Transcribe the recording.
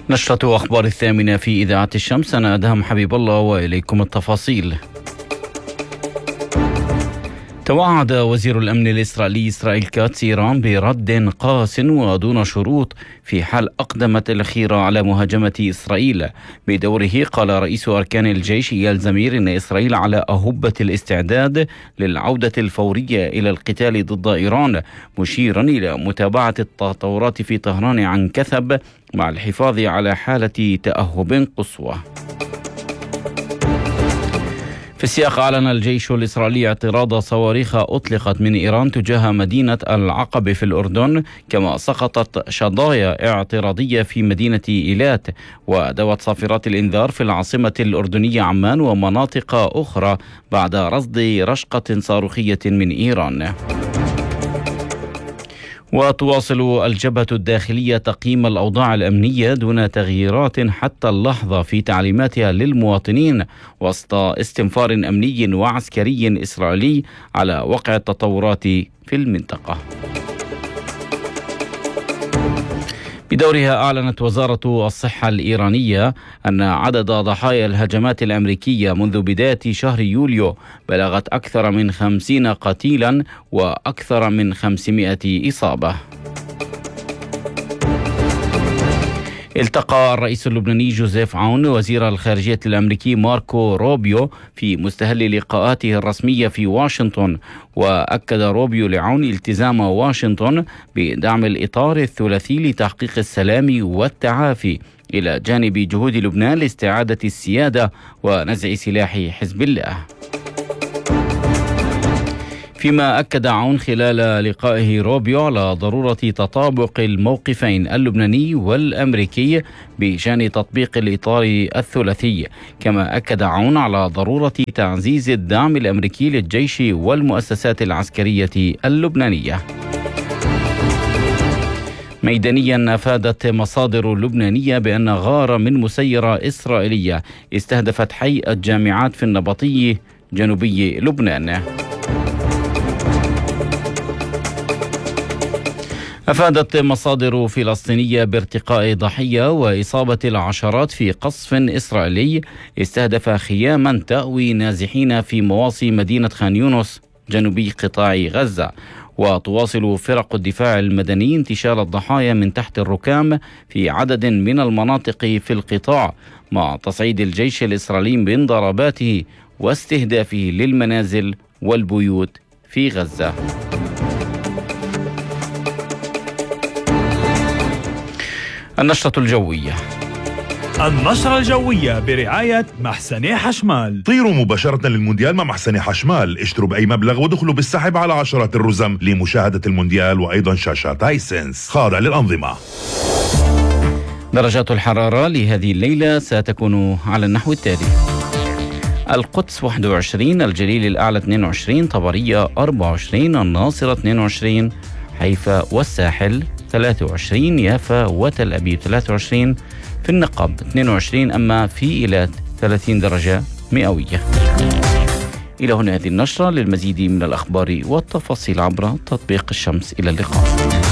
نشرة أخبار 8 في إذاعة الشمس. أنا أدهم حبيب الله وإليكم التفاصيل. توعد وزير الأمن الإسرائيلي إسرائيل كاتس إيران برد قاس ودون شروط في حال أقدمت الأخيرة على مهاجمة إسرائيل. بدوره قال رئيس أركان الجيش إيال زمير إن إسرائيل على أهبة الاستعداد للعودة الفورية إلى القتال ضد إيران، مشيرا إلى متابعة التطورات في طهران عن كثب مع الحفاظ على حالة تأهب قصوى. في السياق أعلن الجيش الإسرائيلي اعتراض صواريخ أطلقت من إيران تجاه مدينة العقبة في الأردن، كما سقطت شظايا اعتراضية في مدينة إيلات، ودوت صافرات الإنذار في العاصمة الأردنية عمان ومناطق أخرى بعد رصد رشقة صاروخية من إيران. وتواصل الجبهة الداخلية تقييم الأوضاع الأمنية دون تغييرات حتى اللحظة في تعليماتها للمواطنين، وسط استنفار أمني وعسكري إسرائيلي على وقع التطورات في المنطقة. بدورها أعلنت وزارة الصحة الإيرانية أن عدد ضحايا الهجمات الأمريكية منذ بداية شهر يوليو بلغت أكثر من 50 قتيلا وأكثر من 500 إصابة. التقى الرئيس اللبناني جوزيف عون وزير الخارجية الأمريكي ماركو روبيو في مستهل لقاءاته الرسمية في واشنطن، وأكد روبيو لعون التزام واشنطن بدعم الإطار الثلاثي لتحقيق السلام والتعافي إلى جانب جهود لبنان لاستعادة السيادة ونزع سلاح حزب الله. فيما أكد عون خلال لقائه روبيو على ضرورة تطابق الموقفين اللبناني والأمريكي بشأن تطبيق الإطار الثلاثي، كما أكد عون على ضرورة تعزيز الدعم الأمريكي للجيش والمؤسسات العسكرية اللبنانية. ميدانيا أفادت مصادر لبنانية بأن غارة من مسيرة إسرائيلية استهدفت حي الجامعات في النبطي جنوبي لبنان. أفادت مصادر فلسطينية بارتقاء ضحية وإصابة العشرات في قصف إسرائيلي استهدف خياما تأوي نازحين في مواصي مدينة خان يونس جنوبي قطاع غزة. وتواصل فرق الدفاع المدني انتشال الضحايا من تحت الركام في عدد من المناطق في القطاع، مع تصعيد الجيش الإسرائيلي من ضرباته واستهدافه للمنازل والبيوت في غزة. النشرة الجوية. النشرة الجوية برعاية محسني حشمال. طيروا مباشرة للمونديال مع محسني حشمال، اشتروا بأي مبلغ ودخلوا بالسحب على عشرات الرزم لمشاهدة المونديال وأيضا شاشات هايسنس خاضع للأنظمة. درجات الحرارة لهذه الليلة ستكون على النحو التالي: القدس 21، الجليل الأعلى 22، طبرية 24، الناصرة 22، حيفا والساحل 23، يافا وتل أبيب 23، في النقب 22، أما في إيلات 30 درجة مئوية. إلى هنا هذه النشرة. للمزيد من الأخبار والتفاصيل عبر تطبيق الشمس. إلى اللقاء.